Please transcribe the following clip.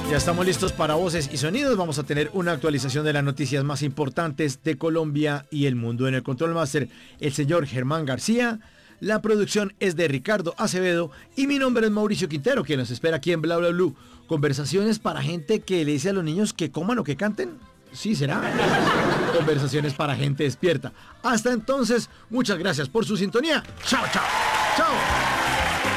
Ya estamos listos para Voces y Sonidos. Vamos a tener una actualización de las noticias más importantes de Colombia y el mundo. En el Control Master, el señor Germán García. La producción es de Ricardo Acevedo y mi nombre es Mauricio Quintero, quien nos espera aquí en Bla Bla Blue. Conversaciones para gente que le dice a los niños que coman o que canten. Sí, será. Conversaciones para gente despierta. Hasta entonces, muchas gracias por su sintonía. Chao, chao. Chao.